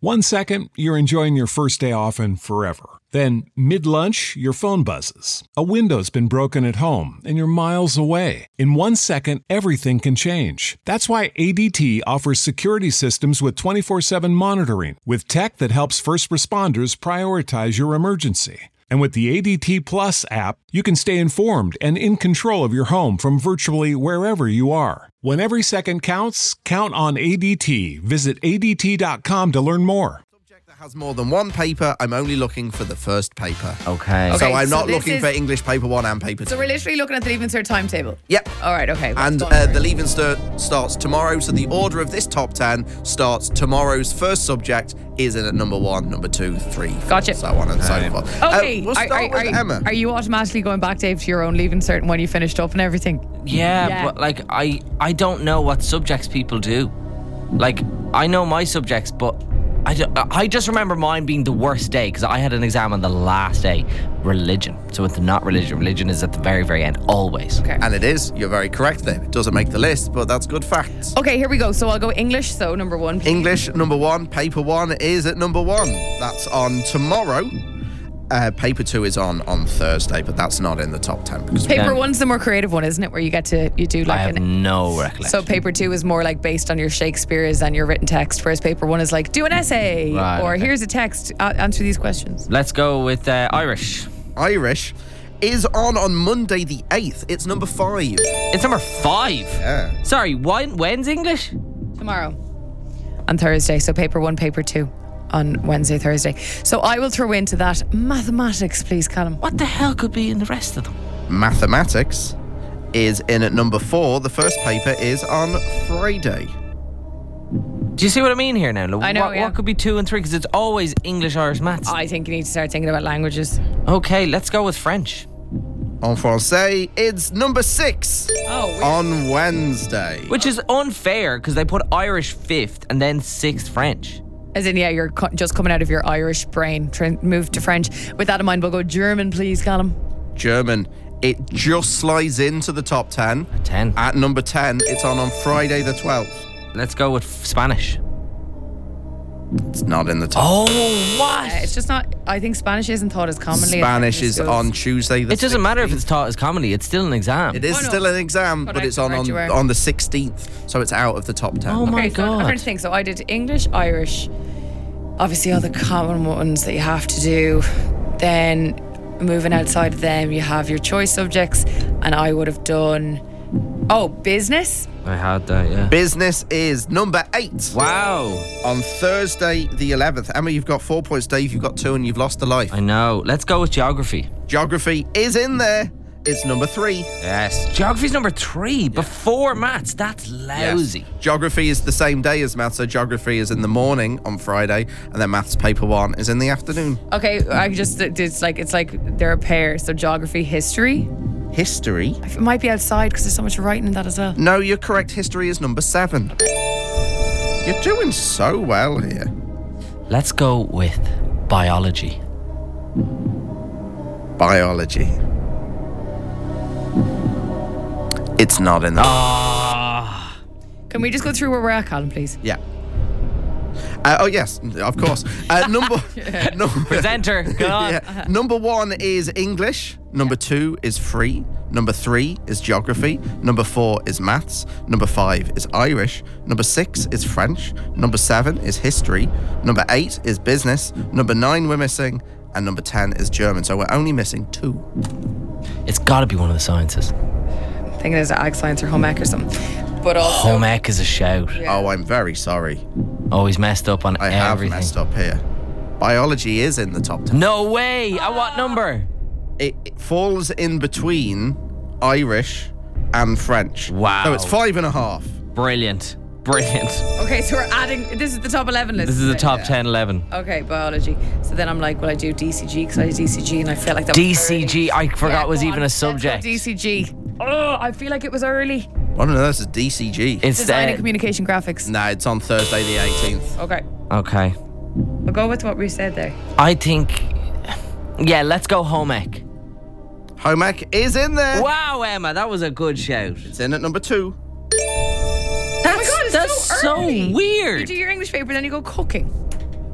1 second, you're enjoying your first day off and forever. Then, mid-lunch, your phone buzzes. A window's been broken at home and you're miles away. In 1 second, everything can change. That's why ADT offers security systems with 24/7 monitoring, with tech that helps first responders prioritize your emergency. And with the ADT Plus app, you can stay informed and in control of your home from virtually wherever you are. When every second counts, count on ADT. Visit ADT.com to learn more. Has more than one paper. I'm only looking for the first paper. Okay. So I'm not looking for English paper 1 and paper 2. So we're literally looking at the Leaving Cert timetable? Yep. All right, okay. And the Leaving Cert starts tomorrow, so the order of this top 10 starts tomorrow's first subject is in at number 1, number 2, 3, 4, Gotcha. so on and so forth. Okay. We'll start with Emma. Are you automatically going back, Dave, to your own Leaving Cert when you finished up and everything? Yeah, but like I don't know what subjects people do. Like, I know my subjects, but I just remember mine being the worst day because I had an exam on the last day, religion. So it's not religion. Religion is at the very, very end, always. Okay. And it is. You're very correct there. It doesn't make the list, but that's good facts. Okay, here we go. So I'll go English. So number 1. Please. English, number 1. Paper 1 is at number 1. That's on tomorrow. Paper 2 is on Thursday, but that's not in the top 10. Because Paper 1's the more creative one, isn't it? Where you do like I have no recollection. So paper 2 is more like based on your Shakespeare's and your written text, whereas paper 1 is like, do an essay, Right, or okay. here's a text, answer these questions. Let's go with Irish. Irish is on Monday the 8th. It's number 5. It's number 5. Yeah. Sorry, when's English? Tomorrow. On Thursday. So paper 1, paper 2 on Wednesday, Thursday. So I will throw into that mathematics, please, Callum. What the hell could be in the rest of them? Mathematics is in at number 4. The first paper is on Friday. Do you see what I mean here now? I know, yeah. What could be 2 and 3? Because it's always English, Irish, maths. I think you need to start thinking about languages. Okay, let's go with French. En français, it's number 6 on Wednesday. Which is unfair because they put Irish 5th and then 6th French. As in, yeah, you're just coming out of your Irish brain. Move to French. With that in mind, we'll go German, please, Callum. German. It just slides into the top 10. 10. At number 10, it's on Friday the 12th. Let's go with Spanish. It's not in the top. Oh, what? It's just not. I think Spanish isn't taught as commonly. Spanish as is on Tuesday the 16th. It doesn't matter if it's taught as commonly, it's still an exam. It is still an exam, but it's on the 16th, so it's out of the top 10. Oh my God. I'm trying to think. So I did English, Irish, obviously all the common ones that you have to do. Then moving outside of them, you have your choice subjects, and I would have done business. I had that, yeah. Business is number 8. Wow. On Thursday the 11th. Emma, you've got 4 points. Dave, you've got 2, and you've lost a life. I know. Let's go with geography. Geography is in there. It's number 3. Yes. Geography's number 3 before maths. That's lousy. Yes. Geography is the same day as maths, so geography is in the morning on Friday, and then maths paper 1 is in the afternoon. Okay, it's like they're a pair. So geography, history. History? It might be outside because there's so much writing in that as well. No, you're correct. History is number 7. You're doing so well here. Let's go with biology. Biology. It's not in there. Can we just go through where we're at, Colin, please? Yeah. Oh, yes, of course. Number Presenter, go on. Yeah. Number 1 is English. Number 2 is free. Number 3 is geography. Number 4 is maths. Number 5 is Irish. Number 6 is French. Number 7 is history. Number 8 is business. Number 9 we're missing. And number 10 is German. So we're only missing 2. It's got to be one of the sciences. I'm thinking it's ag science or home ec or something. But also, Home ec is a shout. Yeah. Oh, I'm very sorry. Oh, he's messed up on I have everything. messed up here. Biology is in the top 10. No way! At what number? It falls in between Irish and French. Wow. So it's 5.5. Brilliant. Brilliant. Okay, so we're adding. This is the top 11 list. This is the top Yeah. 10, 11. Okay, biology. So then I'm like, will I do DCG? Because I did DCG and I felt like that was DCG, I forgot was go even on, a let's go subject. DCG. Oh, I feel like it was early. Oh, no, that's a DCG. It's Design and communication graphics. Nah, it's on Thursday the 18th. Okay, Okay. we'll go with what we said there. I think... Yeah, let's go home ec. Home ec is in there. Wow, Emma, that was a good shout. It's in at number 2. That's Oh my God, it's so early. You weird. do your English paper, then you go cooking.